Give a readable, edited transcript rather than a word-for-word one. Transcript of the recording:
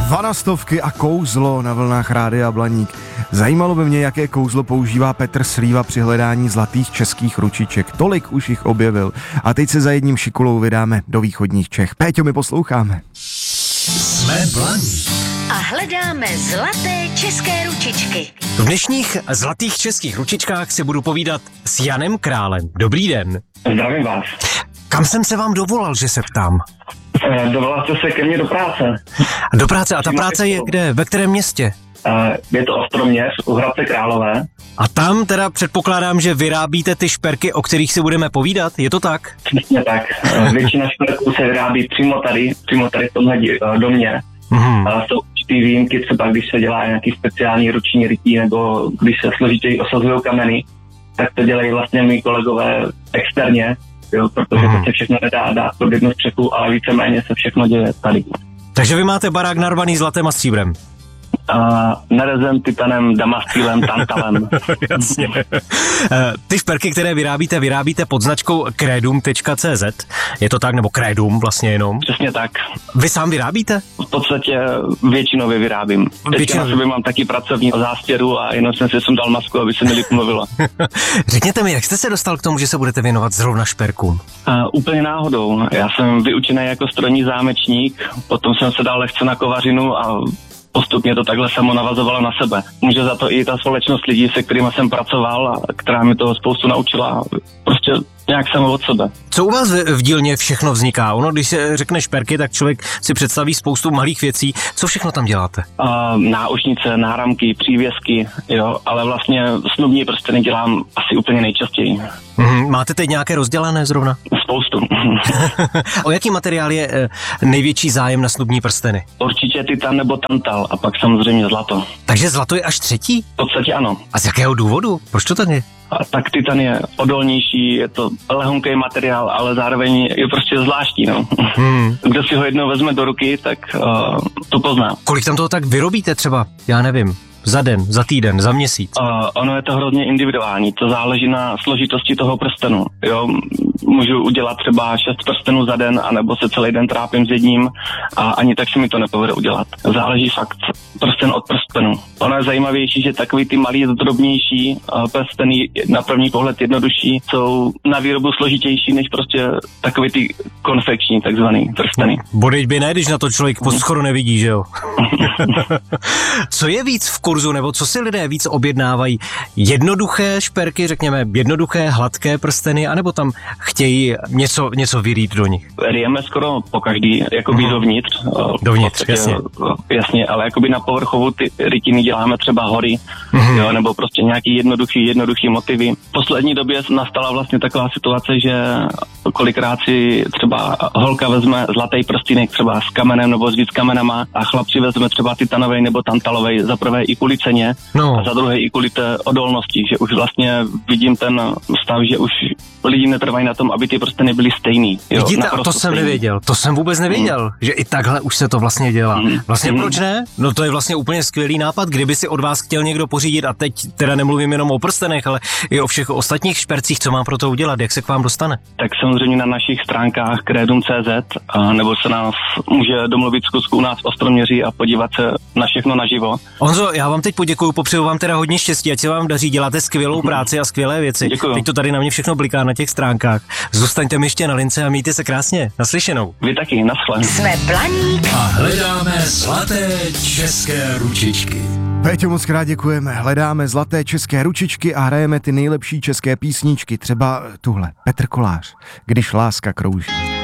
Vanastovky a kouzlo na vlnách Rádia Blaník. Zajímalo by mě, jaké kouzlo používá Petr Slíva při hledání zlatých českých ručiček. Tolik už jich objevil. A teď se za jedním šikulou vydáme do východních Čech. Péťo, my posloucháme. Jsme Blaník. A hledáme zlaté české ručičky. V dnešních zlatých českých ručičkách si budu povídat s Janem Králem. Dobrý den. Zdravím vás. Kam jsem se vám dovolal, že se ptám? Dovolal jste se ke mně do práce. Do práce, a ta práce je kde? Ve kterém městě? Je to Ostroměř, u Hradce Králové. A tam teda předpokládám, že vyrábíte ty šperky, o kterých si budeme povídat, je to tak? Přesně tak. Většina šperků se vyrábí přímo tady v tomhle domě. Jsou určitý výjimky, třeba když se dělá nějaký speciální ruční rytí, nebo když se složitěji osazují kameny, tak to dělají vlastně mý kolegové externě, jo, protože to se všechno nedá dát pod jednu střechu, ale víceméně se všechno děje tady. Takže vy máte barák narvaný zlatem a stříbrem. Nerezem, titanem, damascílem, tantalem. Jasně. Ty šperky, které vyrábíte pod značkou kredum.cz. Je to tak, nebo kredum vlastně jenom? Přesně tak. Vy sám vyrábíte? V podstatě většinově vyrábím. Teďka na sobě mám taky pracovní zástěru a jenom jsem si dal masku, aby se mi líp mluvilo. Řekněte mi, jak jste se dostal k tomu, že se budete věnovat zrovna šperkům? Úplně náhodou. Já jsem vyučený jako strojní zámečník, potom jsem se dal lehce na kovařinu a postupně to takhle samo navazovalo na sebe. Může za to i ta společnost lidí, se kterými jsem pracoval a která mi toho spoustu naučila. Prostě nějak samo od sebe. Co u vás v dílně všechno vzniká? Ono, když se řekne šperky, tak člověk si představí spoustu malých věcí. Co všechno tam děláte? Náušnice, náramky, přívěsky, jo, ale vlastně snubní prsteny dělám asi úplně nejčastěji. Máte teď nějaké rozdělané zrovna? Spoustu. O jaký materiál je největší zájem na snubní prsteny? Určitě titan nebo tantal a pak samozřejmě zlato. Takže zlato je až třetí? V podstatě ano. A z jakého důvodu? Proč to tak je? A tak titan je odolnější, je to lehonký materiál, ale zároveň je prostě zvláštní, no. Kdo si ho jednou vezme do ruky, tak to pozná. Kolik tam toho tak vyrobíte třeba? Já nevím. Za den, za týden, za měsíc? Ono je to hrozně individuální, to záleží na složitosti toho prstenu. Jo? Můžu udělat třeba 6 prstenů za den, anebo se celý den trápím s jedním a ani tak se mi to nepovede udělat. Záleží fakt prsten od prstenu. Ono je zajímavější, že takový ty malý, drobnější prsteny na první pohled jednodušší jsou na výrobu složitější než prostě takový ty konfekční takzvaný prsteny. Bodeď by ne, když na to člověk po schodu nevidí, že jo? Co je víc v kurzu, nebo co si lidé víc objednávají? Jednoduché šperky, řekněme, jednoduché, hladké prsteny, anebo tam chtějí něco vyrýt do nich? Ryjeme skoro po každý, jakoby dovnitř. Dovnitř, jasně. Jasně, ale jakoby na povrchovou ty rytiny děláme třeba hory, jo, nebo prostě nějaký jednoduchý motivy. V poslední době nastala vlastně taková situace, že kolikrát si třeba holka vezme zlatý prstínek třeba s kamenem nebo s víc kamenama a chlapci vezme třeba titanovej nebo tantalovej, za prvé i kvůli ceně a za druhé i kvůli té odolnosti, že už vlastně vidím ten stav, že už lidi netrvají na tom, aby ty prsteny byly stejný. Jo, vidíte, a to jsem nevěděl, to jsem vůbec nevěděl, že i takhle už se to vlastně dělá. Vlastně proč ne? No to je vlastně úplně skvělý nápad, kdyby si od vás chtěl někdo pořídit, a teď teda nemluvím jenom o prstenech, ale i o všech ostatních špercích, co mám pro to udělat, jak se k vám dostane? Tak samozřejmě na našich stránkách kredum.cz, nebo se nás může domluvit zkusku u nás v Ostroměři a podívat se na všechno naživo. Honzo, já vám teď poděkuju, popřeju vám teda hodně štěstí, ať se vám daří, děláte skvělou práci a skvělé věci. Děkuju. Teď to tady na mě všechno bliká na těch stránkách. Zůstaňte mi ještě na lince a mějte se krásně. Naslyšenou. Vy taky, naschle. Jsme Blaník. A hledáme zlaté české ručičky. Péťo, moc krát děkujeme. Hledáme zlaté české ručičky a hrajeme ty nejlepší české písničky. Třeba tuhle, Petr Kolář, Když láska krouží.